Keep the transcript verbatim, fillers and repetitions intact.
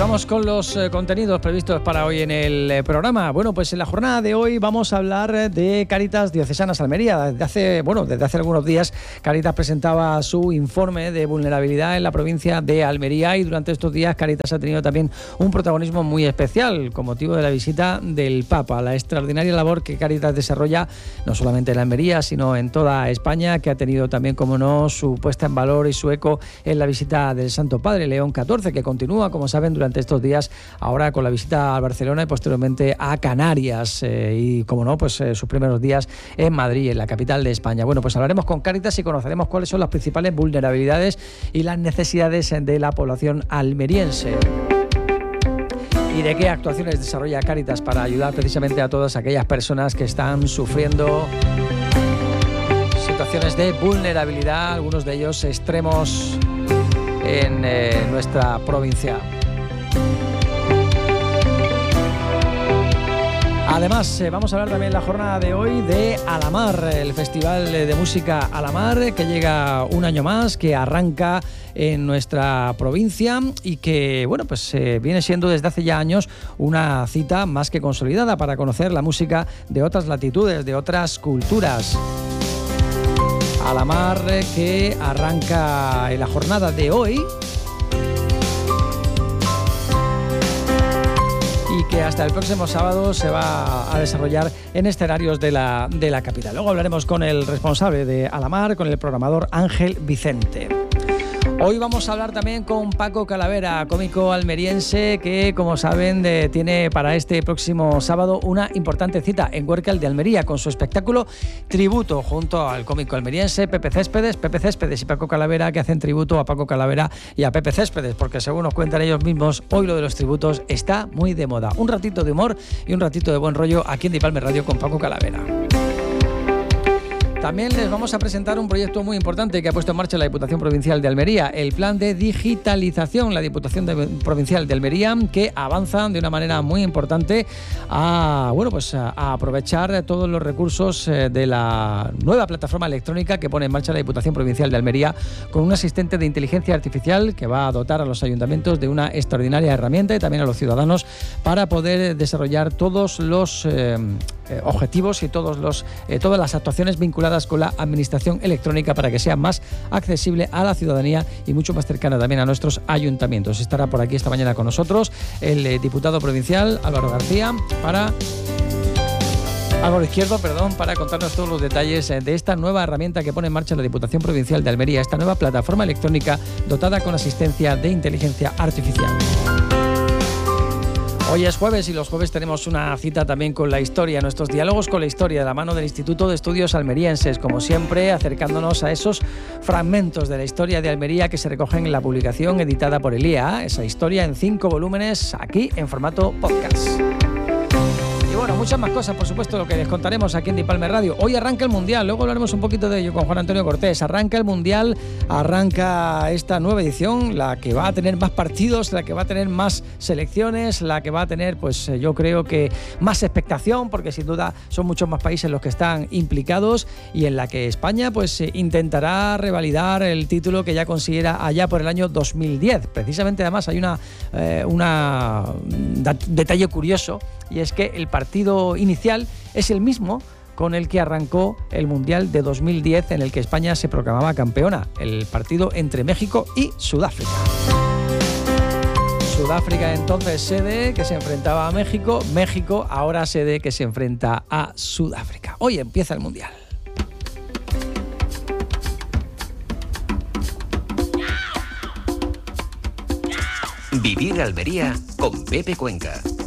vamos con los eh, contenidos previstos para hoy en el eh, programa. Bueno, pues en la jornada de hoy vamos a hablar de Cáritas Diocesanas Almería. Desde hace, bueno, desde hace algunos días Cáritas presentaba su informe de vulnerabilidad en la provincia de Almería y durante estos días Cáritas ha tenido también un protagonismo muy especial con motivo de la visita del Papa, la extraordinaria labor que Cáritas desarrolla no solamente en Almería, sino en toda España, que ha tenido también, como no, su puesta en valor y su eco en la visita del Santo Padre León catorce, que continúa, como saben, durante estos días, ahora con la visita a Barcelona y posteriormente a Canarias eh, y, como no, pues eh, sus primeros días en Madrid, en la capital de España. Bueno, pues hablaremos con Cáritas y conoceremos cuáles son las principales vulnerabilidades y las necesidades de la población almeriense. ¿Y de qué actuaciones desarrolla Cáritas para ayudar precisamente a todas aquellas personas que están sufriendo situaciones de vulnerabilidad, algunos de ellos extremos en eh, nuestra provincia? Además, eh, vamos a hablar también en la jornada de hoy de Alamar, el Festival de Música Alamar, que llega un año más, que arranca en nuestra provincia y que, bueno, pues eh, viene siendo desde hace ya años una cita más que consolidada para conocer la música de otras latitudes, de otras culturas. Alamar, eh, que arranca en la jornada de hoy y que hasta el próximo sábado se va a desarrollar en escenarios de la, de la capital. Luego hablaremos con el responsable de Alamar, con el programador Ángel Vicente. Hoy vamos a hablar también con Paco Calavera, cómico almeriense que, como saben, de, tiene para este próximo sábado una importante cita en Huércal de Almería con su espectáculo Tributo, junto al cómico almeriense Pepe Céspedes, Pepe Céspedes y Paco Calavera, que hacen tributo a Paco Calavera y a Pepe Céspedes, porque según nos cuentan ellos mismos, hoy lo de los tributos está muy de moda. Un ratito de humor y un ratito de buen rollo aquí en Dipalme Radio con Paco Calavera. También les vamos a presentar un proyecto muy importante que ha puesto en marcha la Diputación Provincial de Almería, el plan de digitalización, la Diputación de, Provincial de Almería, que avanza de una manera muy importante a, bueno, pues a, a aprovechar todos los recursos de la nueva plataforma electrónica que pone en marcha la Diputación Provincial de Almería, con un asistente de inteligencia artificial que va a dotar a los ayuntamientos de una extraordinaria herramienta y también a los ciudadanos para poder desarrollar todos los eh, objetivos y todos los, eh, todas las actuaciones vinculadas con la administración electrónica para que sea más accesible a la ciudadanía y mucho más cercana también a nuestros ayuntamientos. Estará por aquí esta mañana con nosotros el eh, diputado provincial Álvaro García para... Álvaro Izquierdo, perdón, para contarnos todos los detalles de esta nueva herramienta que pone en marcha la Diputación Provincial de Almería, esta nueva plataforma electrónica dotada con asistencia de inteligencia artificial. Hoy es jueves y los jueves tenemos una cita también con la historia, nuestros diálogos con la historia de la mano del Instituto de Estudios Almerienses, como siempre acercándonos a esos fragmentos de la historia de Almería que se recogen en la publicación editada por el I E A, esa historia en cinco volúmenes aquí en formato podcast. Y bueno, muchas más cosas, por supuesto, lo que les contaremos aquí en Dipalme Radio. Hoy arranca el Mundial, luego hablaremos un poquito de ello con Juan Antonio Cortés. Arranca el Mundial, arranca esta nueva edición, la que va a tener más partidos, la que va a tener más selecciones, la que va a tener, pues yo creo que más expectación, porque sin duda son muchos más países los que están implicados y en la que España pues intentará revalidar el título que ya consiguiera allá por el año dos mil diez. Precisamente, además, hay una, eh, una un detalle curioso, y es que el partido inicial es el mismo con el que arrancó el Mundial de dos mil diez, en el que España se proclamaba campeona, el partido entre México y Sudáfrica. Sudáfrica entonces sede que se enfrentaba a México, México ahora sede que se enfrenta a Sudáfrica. Hoy empieza el Mundial. Vivir Almería con Pepe Cuenca.